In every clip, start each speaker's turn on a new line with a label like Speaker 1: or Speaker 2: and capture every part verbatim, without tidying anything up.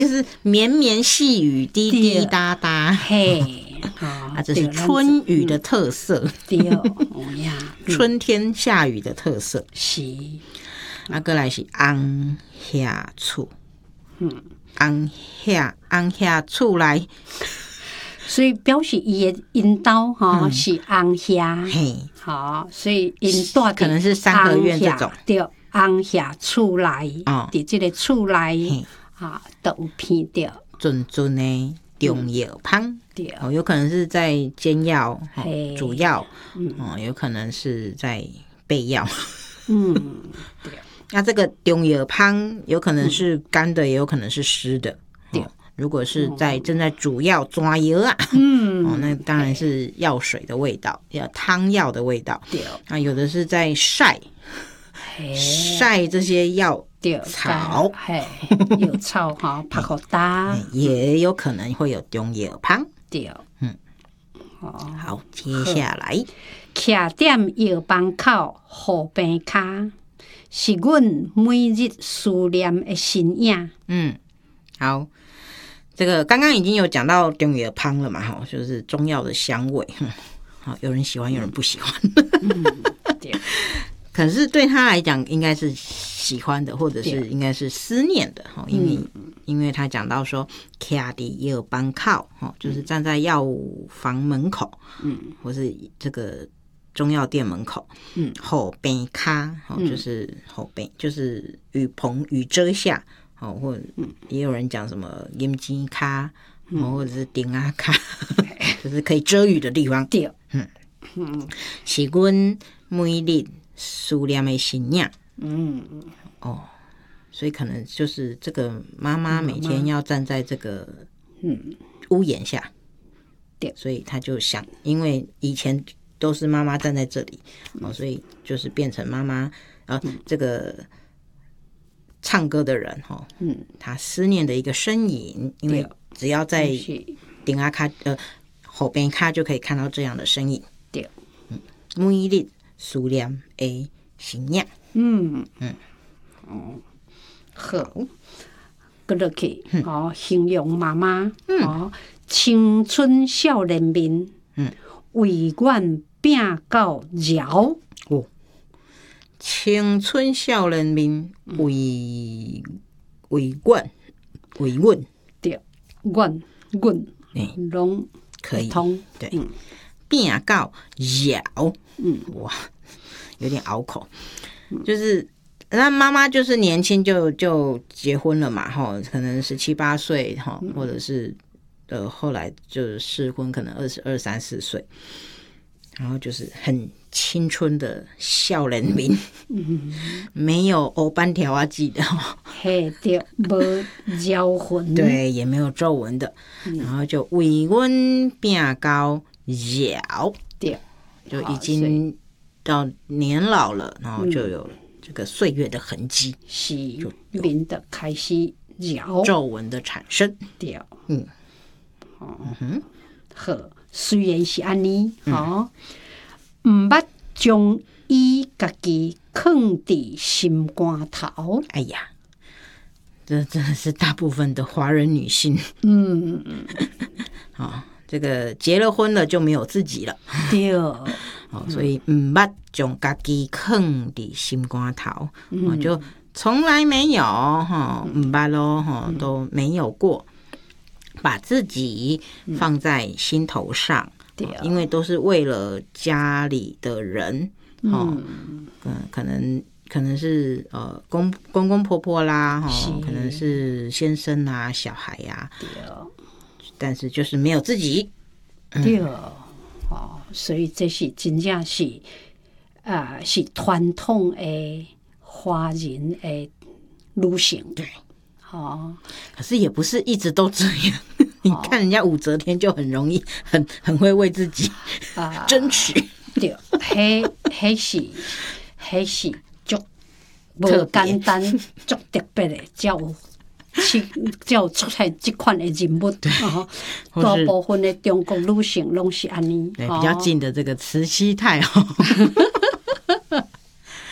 Speaker 1: 就是绵绵细雨，滴滴答答，
Speaker 2: 嘿。
Speaker 1: 啊，这是春雨的特色。
Speaker 2: 对，哦呀，
Speaker 1: 春天下雨的特色
Speaker 2: 是。
Speaker 1: 啊，过来是红下厝，
Speaker 2: 嗯，
Speaker 1: 红下红下厝来，
Speaker 2: 所以表示伊的因兜哈是红下，
Speaker 1: 嘿，
Speaker 2: 好，所以因住
Speaker 1: 可能是三合院这种，
Speaker 2: 对，红下厝内，
Speaker 1: 哦，
Speaker 2: 伫这个厝内啊，都有闻到
Speaker 1: 阵阵的中药香。
Speaker 2: 对，
Speaker 1: 哦，有可能是在煎药、哦、主药，
Speaker 2: 嗯、
Speaker 1: 哦，有可能是在备药。
Speaker 2: 嗯，对。
Speaker 1: 那这个中药香有可能是干的，也有可能是湿的。
Speaker 2: 对、
Speaker 1: 哦，如果是在正在煮药抓药啊，
Speaker 2: 嗯，
Speaker 1: 哦，那当然是药水的味道，要汤药的味道。
Speaker 2: 对，
Speaker 1: 啊，有的是在晒晒这些药。草，
Speaker 2: 嘿，有草哈，拍好大，
Speaker 1: 也有可能会有中药香。
Speaker 2: 对，
Speaker 1: 嗯，哦，好，接下来，
Speaker 2: 徛踮药房口护病骹，是阮每日思念的身影。
Speaker 1: 嗯，好，这个刚刚已经有讲到中药香了嘛，哈，就是中药的香味。好，有人喜欢，有人不喜欢。
Speaker 2: 嗯，对。
Speaker 1: 可是对他来讲，应该是喜欢的，或者是应该是思念的，因为、嗯、因为他讲到说，徛伫药房口，就是站在药房门口，嗯，或是这个中药店门口，嗯，护病骹，就是护病，就是雨棚雨遮下，哦，或者也有人讲什么阴茎骹，或者是顶啊骹，就是可以遮雨的地方。
Speaker 2: 对，
Speaker 1: 嗯嗯，是阮每日思念的身影。嗯，哦，所以可能就是这个妈妈每天要站在这个嗯屋檐下，对，所以他就想，因为以前都是妈妈站在这里，哦，所以就是变成妈妈，然后这个唱歌的人哈，嗯，他思念的一个身影，因为只要在顶阿卡呃后边卡就可以看到这样的身影，对，嗯，每日思念的身影。嗯嗯
Speaker 2: 哦，好，搁落去哦，形容妈妈哦，青春少年面，嗯，为阮拼到饶
Speaker 1: 哦，青春少年面为为阮为阮
Speaker 2: 对，阮阮拢
Speaker 1: 可以
Speaker 2: 通
Speaker 1: 对，拼到饶，嗯哇，有点拗口。就是那妈妈就是年轻就就结婚了嘛，哈，可能十七八岁哈，或者是呃后来就是适婚，可能二十二三四岁，然后就是很青春的少年面，嗯，没有欧斑条啊记的，
Speaker 2: 嘿对，无妖魂，
Speaker 1: 对，也没有皱纹的，嗯、然后就为阮拼到饶，对，就已经到年老了，然后就有这个岁月的痕迹，
Speaker 2: 是面的开始饶
Speaker 1: 皱纹的产生。
Speaker 2: 对，嗯，哦，嗯好，虽然是安尼，哦，毋捌将伊家己藏伫心肝头。
Speaker 1: 哎呀，这真的是大部分的华人女性，
Speaker 2: 嗯，
Speaker 1: 哦，这个结了婚了就没有自己了，
Speaker 2: 对。
Speaker 1: 哦、所以毋捌将家己藏伫心肝头，嗯哦、就从来没有哈，毋捌咯哈，都没有过把自己放在心头上，嗯哦、因为都是为了家里的人，哦，嗯，可能可能是呃公公公婆婆啦，哦，可能是先生啊、小孩呀、啊，但是就是没有自己，
Speaker 2: 对。嗯哦，所以这是真正是，啊、呃，是传统的华人的女性。
Speaker 1: 对，
Speaker 2: 哦，
Speaker 1: 可是也不是一直都这样。你看人家武则天就很容易，很很会为自己啊争取。
Speaker 2: 对，迄迄是迄是足无简单、足特别的，才有才有出现这款的人物。哦，大部分的中国女性拢是安尼。
Speaker 1: 对，比较近的这个慈禧太后。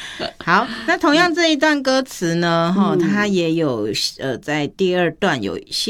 Speaker 1: 好，那同样这一段歌词呢，哈、嗯，它也有呃，在第二段有